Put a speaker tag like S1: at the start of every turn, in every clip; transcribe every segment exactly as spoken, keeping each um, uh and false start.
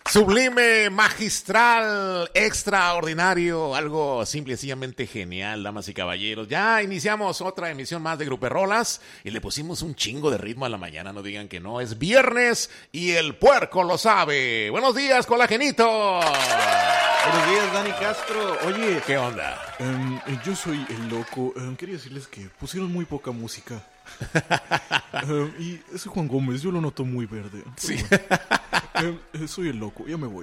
S1: Sublime, magistral, extraordinario, algo simple y sencillamente genial, damas y caballeros. Ya iniciamos otra emisión más de Gruperrolas y le pusimos un chingo de ritmo a la mañana, no digan que no. Es viernes y el puerco lo sabe. Buenos días, Colagenito.
S2: Buenos días, Dani Castro. Oye,
S1: ¿qué onda?
S2: Um, yo soy el loco. Um, quería decirles que pusieron muy poca música. um, y ese Juan Gómez, yo lo noto muy verde.
S1: Sí.
S2: Bueno. um, soy el loco, ya me voy.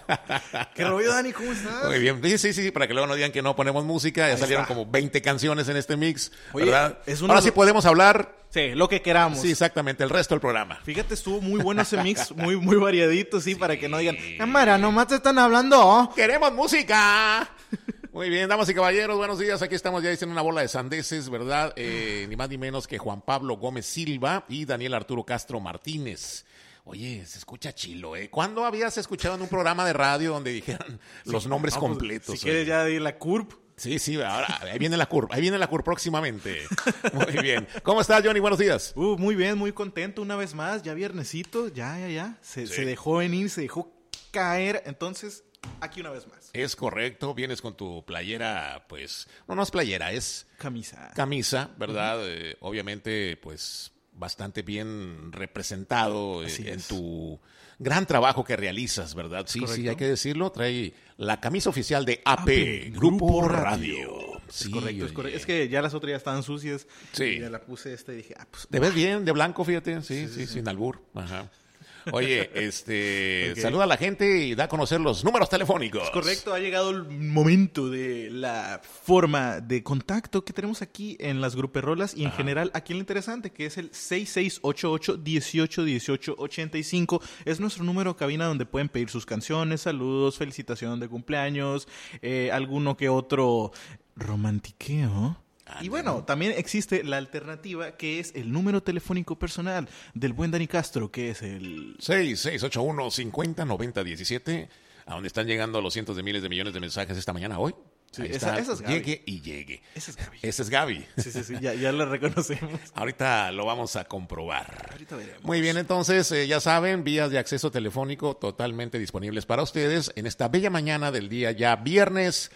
S2: ¿Qué rollo, Dani? ¿Cómo estás?
S1: Muy bien. Sí, sí, sí, para que luego no digan que no ponemos música. Ya Ahí salieron está. como veinte canciones en este mix. Oye, ¿verdad? Es una... Ahora sí podemos hablar.
S2: Sí, lo que queramos.
S1: Sí, exactamente, el resto del programa.
S2: Fíjate, estuvo muy bueno ese mix, muy muy variadito, sí, sí. Para que no digan, cámara, nomás te están hablando.
S1: ¡Queremos música! Muy bien, damas y caballeros, buenos días. Aquí estamos ya diciendo una bola de sandeces, ¿verdad? Eh, ni más ni menos que Juan Pablo Gómez Silva y Daniel Arturo Castro Martínez. Oye, se escucha chilo, ¿eh? ¿Cuándo habías escuchado en un programa de radio donde dijeran sí, los nombres no, completos?
S2: Si quieres ya di la C U R P.
S1: Sí, sí, ahora ahí viene la curva, ahí viene la curva próximamente. Muy bien. ¿Cómo estás, Johnny? Buenos días.
S2: Uh, muy bien, muy contento una vez más, ya viernesito, ya, ya, ya. Se, sí. se dejó venir, se dejó caer, entonces aquí una vez más.
S1: Es correcto, vienes con tu playera, pues, no, no es playera, es...
S2: Camisa.
S1: Camisa, ¿verdad? Uh-huh. Eh, obviamente, pues, bastante bien representado eh, en tu... gran trabajo que realizas, ¿verdad? Sí, correcto. Sí, hay que decirlo. Trae la camisa oficial de A P, A P Grupo, Grupo Radio.
S2: Radio. Sí, es correcto, es correcto. Es que ya las otras ya estaban sucias.
S1: Sí.
S2: Y ya la puse esta y dije, ah, pues...
S1: ¿Te ves bien? De blanco, fíjate. Sí, sí, sí, sí, sí. Sin albur. Ajá. Oye, este, okay. Saluda a la gente y da a conocer los números telefónicos.
S2: Es correcto, ha llegado el momento de la forma de contacto que tenemos aquí en las Gruperrolas y en Ajá. general aquí en lo interesante, que es el seis seis ocho ocho, dieciocho dieciocho, ochenta y cinco. Es nuestro número de cabina donde pueden pedir sus canciones, saludos, felicitación de cumpleaños, eh, alguno que otro romantiqueo. Ah, y bueno, no. también existe la alternativa que es el número telefónico personal del buen Dani Castro, que es el...
S1: seis seis ocho uno, cincuenta, noventa, diecisiete, a donde están llegando los cientos de miles de millones de mensajes esta mañana hoy.
S2: Sí, esa, esa es Gaby.
S1: Llegue y llegue.
S2: Esa es Gaby.
S1: Esa es Gaby.
S2: Sí, sí, sí, ya, ya la reconocemos.
S1: Ahorita lo vamos a comprobar.
S2: Ahorita veremos.
S1: Muy bien, entonces, eh, ya saben, vías de acceso telefónico totalmente disponibles para ustedes en esta bella mañana del día ya viernes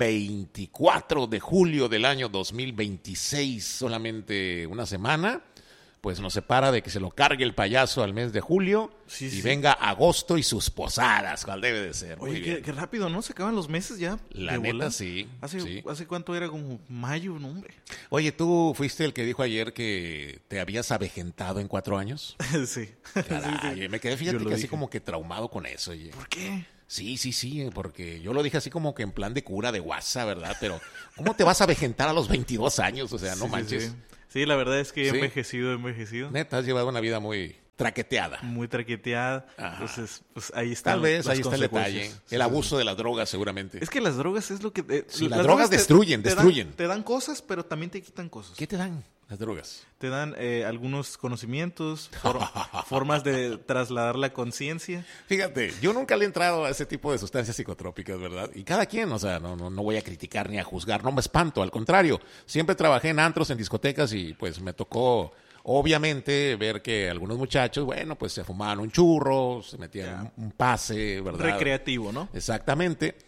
S1: veinticuatro de julio del año dos mil veintiséis, solamente una semana, pues nos separa de que se lo cargue el payaso al mes de julio sí, y sí. venga agosto y sus posadas, cual debe de ser.
S2: Oye, qué, qué rápido, ¿no? Se acaban los meses ya.
S1: La neta, bola. sí.
S2: ¿Hace,
S1: sí.
S2: ¿Hace cuánto era? Como mayo, no, hombre.
S1: Oye, ¿tú fuiste el que dijo ayer que te habías avejentado en cuatro años?
S2: sí.
S1: Caray,
S2: sí, sí.
S1: Me quedé, fíjate, que así
S2: dije.
S1: como que traumado con eso. Oye.
S2: ¿Por qué?
S1: Sí, sí, sí, porque yo lo dije así como que en plan de cura de guasa, ¿verdad? Pero, ¿cómo te vas a avejentar a los veintidós años? O sea, no
S2: sí,
S1: manches.
S2: Sí, sí. sí, la verdad es que he
S1: ¿Sí?
S2: envejecido, he envejecido.
S1: Neta, has llevado una vida muy traqueteada.
S2: Muy traqueteada. Ajá. Entonces, pues ahí está.
S1: Tal vez, ahí está el detalle. Sí, el abuso sí. de las drogas, seguramente.
S2: Es que las drogas es lo que... Eh,
S1: sí, las, las drogas, drogas destruyen,
S2: te,
S1: destruyen.
S2: Te dan, te dan cosas, pero también te quitan cosas.
S1: ¿Qué te dan las drogas?
S2: Te dan eh, algunos conocimientos, for, formas de trasladar la conciencia.
S1: Fíjate, yo nunca le he entrado a ese tipo de sustancias psicotrópicas, ¿verdad? Y cada quien, o sea, no, no, no voy a criticar ni a juzgar, no me espanto, al contrario. Siempre trabajé en antros, en discotecas y pues me tocó... Obviamente, ver que algunos muchachos, bueno, pues se fumaban un churro, se metían un, un pase, ¿verdad?
S2: Recreativo, ¿no?
S1: Exactamente.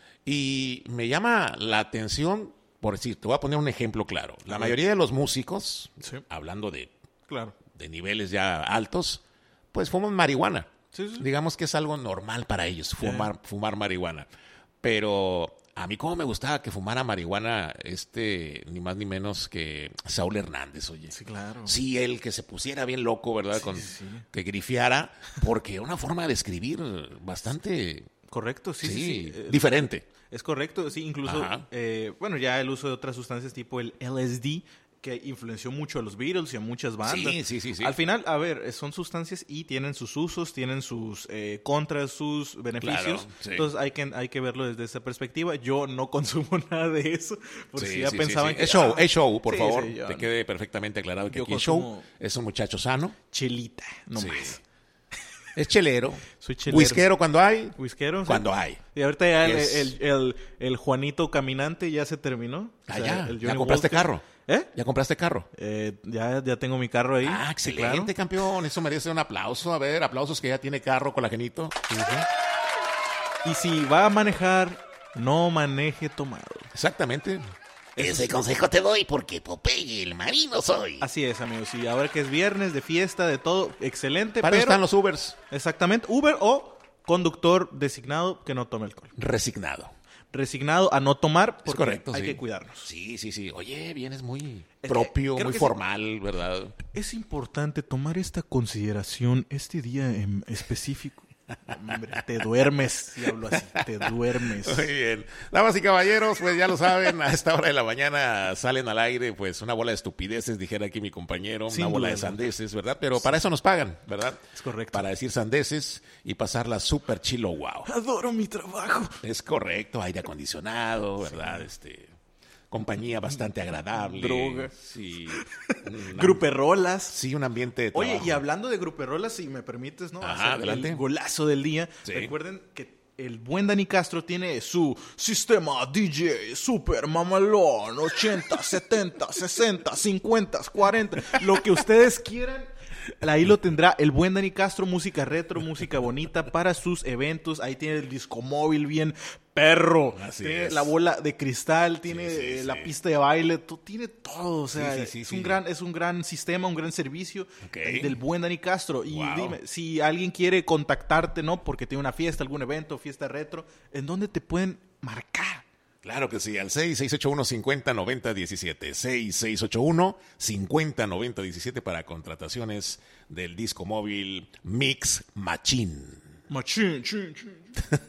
S1: Y me llama la atención, por decir, te voy a poner un ejemplo claro. La mayoría de los músicos, sí. hablando de,
S2: claro.
S1: de niveles ya altos, pues fuman marihuana.
S2: Sí, sí.
S1: Digamos que es algo normal para ellos, fumar, yeah. fumar marihuana. Pero... A mí como me gustaba que fumara marihuana este, ni más ni menos que Saúl Hernández, oye.
S2: Sí, claro.
S1: Sí, él que se pusiera bien loco, ¿verdad?
S2: Sí,
S1: Con,
S2: sí.
S1: Que grifiara, porque era una forma de escribir bastante...
S2: Correcto, sí, sí,
S1: sí,
S2: sí.
S1: diferente.
S2: Es correcto, sí, incluso, eh, bueno, ya el uso de otras sustancias tipo el L S D, que influenció mucho a los Beatles y a muchas bandas.
S1: Sí, sí, sí, sí.
S2: Al final, a ver, son sustancias y tienen sus usos, tienen sus eh, contras, sus beneficios.
S1: Claro, sí.
S2: Entonces hay que, hay que verlo desde esa perspectiva. Yo no consumo nada de eso, porque
S1: sí,
S2: si ya
S1: sí,
S2: pensaban
S1: sí, sí.
S2: que...
S1: Es show,
S2: ah,
S1: es show, por
S2: sí,
S1: favor.
S2: Sí, yo,
S1: te quede perfectamente aclarado que aquí es
S2: show.
S1: Es un muchacho sano.
S2: Chelita, no
S1: sí.
S2: más.
S1: Es chelero.
S2: Soy chelero.
S1: Whiskero cuando hay.
S2: Whiskero.
S1: Cuando
S2: sí.
S1: hay.
S2: Y ahorita ya el,
S1: es...
S2: el, el, el Juanito Caminante ya se terminó.
S1: Ah, o sea, ya.
S2: El
S1: ya compraste
S2: Walker.
S1: carro.
S2: ¿Eh?
S1: ¿Ya compraste carro?
S2: Eh, ya, ya tengo mi carro ahí.
S1: Ah,
S2: Sí,
S1: excelente,
S2: claro.
S1: campeón. Eso merece un aplauso. A ver, aplausos que ya tiene carro colagenito.
S2: Sí, sí. Y si va a manejar, no maneje tomado.
S1: Exactamente.
S3: Ese consejo te doy porque Popeye el marino soy.
S2: Así es, amigos. Y ahora que es viernes, de fiesta, de todo, excelente.
S1: Para eso
S2: pero
S1: están los Ubers.
S2: exactamente, Uber o conductor designado que no tome alcohol.
S1: Resignado.
S2: Resignado a no tomar porque
S1: Es correcto,
S2: hay
S1: sí.
S2: que cuidarnos.
S1: Sí, sí, sí. Oye, vienes muy
S2: Es que
S1: propio,
S2: creo
S1: muy
S2: que sí.
S1: formal, ¿verdad?
S2: Es importante tomar esta consideración este día en específico. Hombre, te duermes, si hablo así, te duermes.
S1: Muy bien. Damas y caballeros, pues ya lo saben, a esta hora de la mañana salen al aire, pues una bola de estupideces, dijera aquí mi compañero,
S2: Sin
S1: una bola
S2: duda.
S1: de sandeces, ¿verdad? Pero para eso nos pagan, ¿verdad?
S2: Es correcto.
S1: Para decir sandeces y pasarla súper chilo, wow.
S2: Adoro mi trabajo.
S1: Es correcto, aire acondicionado, ¿verdad? Este, compañía bastante agradable.
S2: Droga.
S1: Sí. Un-
S2: Gruperrolas.
S1: Sí, un ambiente de
S2: Oye,
S1: trabajo.
S2: y hablando de gruperrolas, si me permites, ¿no?
S1: Ajá,
S2: Hacer
S1: adelante.
S2: el golazo del día.
S1: Sí.
S2: Recuerden que el buen Dani Castro tiene su sistema D J super mamalón, ochenta, setenta, sesenta, cincuenta, cuarenta, lo que ustedes quieran. Ahí lo tendrá el buen Dani Castro, música retro, música bonita para sus eventos. Ahí tiene el disco móvil bien perro.
S1: Así
S2: tiene
S1: es.
S2: la bola de cristal, tiene
S1: Sí, sí,
S2: eh, la
S1: sí.
S2: pista de baile, to- tiene todo. O sea,
S1: Sí, sí, sí,
S2: es,
S1: sí.
S2: Un gran, es un gran sistema, un gran servicio
S1: Ok.
S2: eh, del buen Dani Castro. Y
S1: Wow.
S2: dime, si alguien quiere contactarte, ¿no? Porque tiene una fiesta, algún evento, fiesta retro, ¿en dónde te pueden marcar?
S1: Claro que sí, al seis seis ocho uno, cinco cero nueve cero uno siete. seis seis ocho uno, cinco cero nueve cero uno siete para contrataciones del disco móvil Mix Machine.
S2: Machín, chin, chin.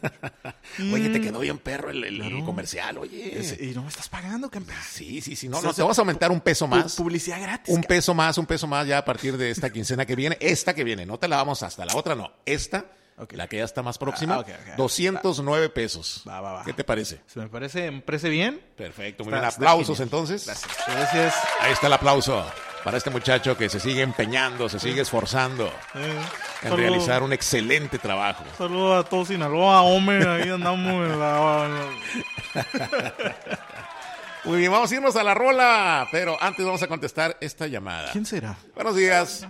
S1: Oye, te quedó bien perro el, el- el comercial, oye.
S2: Ese- y no me estás pagando, campeón.
S1: Sí, sí, sí. No,
S2: Se
S1: no,
S2: hace
S1: te vamos a aumentar un peso
S2: Pu-
S1: más.
S2: Publicidad gratis.
S1: Un
S2: ca-
S1: peso más, un peso más ya a partir de esta quincena que viene. Esta que viene, no te la vamos hasta la otra, no. Esta,
S2: Ok.
S1: la que ya está más próxima,
S2: Ah, ok, ok.
S1: doscientos nueve pesos.
S2: Va, va, va.
S1: ¿Qué te parece?
S2: Se me parece, me parece bien.
S1: Perfecto, muy
S2: Está-
S1: bien.
S2: está
S1: Aplausos
S2: genial.
S1: entonces.
S2: Gracias. Gracias.
S1: Ahí está el aplauso para este muchacho que se sigue empeñando, se sigue esforzando
S2: Eh,
S1: en
S2: saludo-
S1: realizar un excelente trabajo.
S2: Saludos a todos Sinaloa, hombre. Ahí andamos en la...
S1: Muy bien, vamos a irnos a la rola, pero antes vamos a contestar esta llamada.
S2: ¿Quién será?
S1: Buenos días.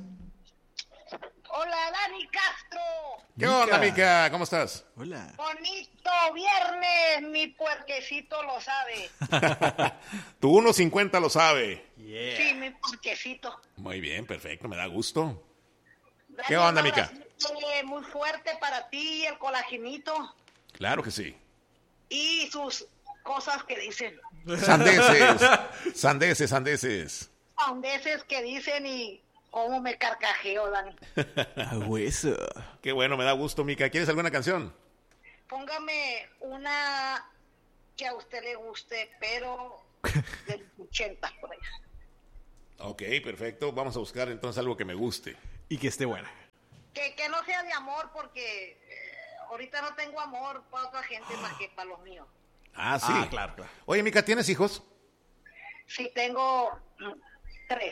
S4: Hola, Dani Castro.
S1: ¿Qué
S2: Mica.
S1: onda, Mica? ¿Cómo estás?
S2: Hola.
S4: Bonito viernes, mi puerquecito lo sabe.
S1: Tu uno cincuenta lo sabe.
S4: Sí, mi puerquecito.
S1: Muy bien, perfecto, me da gusto.
S4: Dani,
S1: ¿Qué onda,
S4: un
S1: Mica?
S4: abrazote Muy fuerte para ti, el colagenito
S1: Claro que sí.
S4: y sus cosas que dicen.
S1: Sandeces, sandeces, sandeces.
S4: Sandeces que dicen y cómo me carcajeo, Dani.
S2: A hueso.
S1: Qué bueno, me da gusto, Mica. ¿Quieres alguna canción?
S4: Póngame una que a usted le guste, pero del ochenta por ahí.
S1: Ok, perfecto. Vamos a buscar entonces algo que me guste.
S2: Y que esté buena.
S4: Que, que no sea de amor porque eh, ahorita no tengo amor para otra gente más que para los míos.
S1: Ah, sí.
S2: Ah, claro, claro.
S1: Oye, Mica, ¿tienes hijos?
S4: Sí, tengo mm, tres.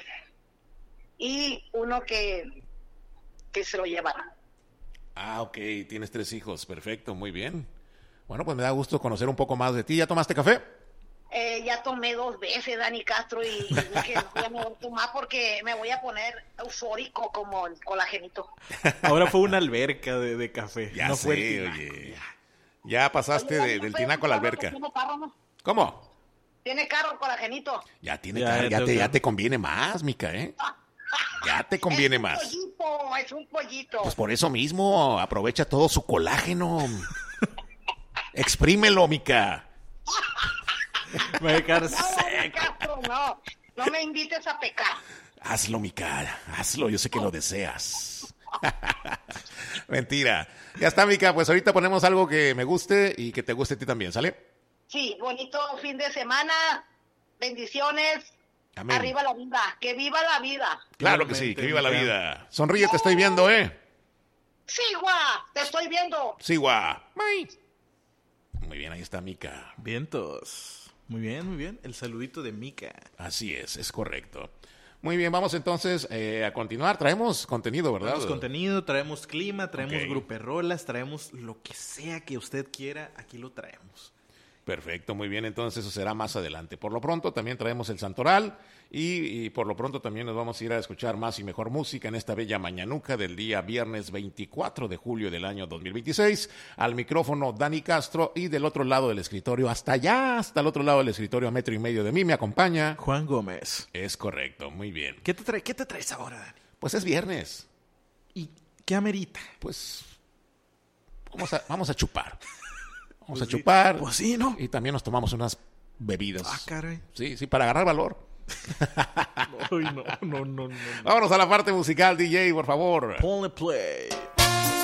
S4: Y uno que, que se lo llevará.
S1: Ah, ok, tienes tres hijos. Perfecto, muy bien. Bueno, pues me da gusto conocer un poco más de ti. ¿Ya tomaste café?
S4: Eh, ya tomé dos veces, Dani Castro, y, y dije, ya me voy a tomar porque me voy a poner eufórico como el colagenito.
S2: Ahora fue una alberca de, de café.
S1: Ya
S2: no
S1: sé,
S2: fue el tinaco.
S1: oye. Ya pasaste
S4: Oye,
S1: de-
S4: Dani,
S1: del
S4: ¿no
S1: tinaco a la
S4: puede
S1: alberca.
S4: ¿Tiene carro, no?
S1: ¿Cómo?
S4: ¿Tiene carro el colagenito?
S1: Ya tiene
S2: Ya,
S1: cara,
S2: ya
S1: ya,
S2: tengo
S1: te, ya
S2: claro.
S1: te conviene más, Mica, ¿eh? Ya te conviene
S4: es un
S1: más.
S4: Pollito, es un pollito.
S1: Pues por eso mismo, aprovecha todo su colágeno. Exprímelo, Mica.
S2: Me voy a quedar
S4: No, Dani
S2: seco.
S4: Castro, no. No me invites a pecar.
S1: Hazlo, Mica, hazlo, yo sé que lo deseas. Mentira. Ya está, Mica, pues ahorita ponemos algo que me guste y que te guste a ti también, ¿sale?
S4: Sí, bonito fin de semana. Bendiciones.
S1: Amén.
S4: Arriba la vida. Que viva la vida.
S1: Claro que sí, que viva la
S2: Mica.
S1: vida. Sonríe, te estoy viendo, ¿eh?
S4: Sí, guau. Te estoy viendo.
S1: Sí, guau. Muy bien, ahí está Mica.
S2: Vientos. Muy bien, muy bien. El saludito de Mica.
S1: Así es, es correcto. Muy bien, vamos entonces eh, a continuar. Traemos contenido, ¿verdad?
S2: Traemos contenido, traemos clima, traemos
S1: Ok.
S2: gruperrolas, traemos lo que sea que usted quiera, aquí lo traemos.
S1: Perfecto, muy bien, entonces eso será más adelante. Por lo pronto también traemos el Santoral y, y por lo pronto también nos vamos a ir a escuchar más y mejor música en esta bella mañanuca del día viernes veinticuatro de julio del año dos mil veintiséis. Al micrófono Dani Castro y del otro lado del escritorio, hasta allá, hasta el otro lado del escritorio a metro y medio de mí, me acompaña
S2: Juan Gómez.
S1: Es correcto, muy bien.
S2: ¿Qué te, trae, ¿Qué te traes ahora, Dani?
S1: Pues es viernes,
S2: ¿Y qué amerita?
S1: pues vamos a, vamos a chupar. Vamos
S2: Pues
S1: a
S2: sí.
S1: chupar.
S2: Pues sí, ¿no?
S1: Y también nos tomamos unas bebidas.
S2: Ah, caray.
S1: Sí, sí, para agarrar valor.
S2: Ay, no, no, no, no. no.
S1: Vámonos a la parte musical, D J, por favor.
S2: Ponle play.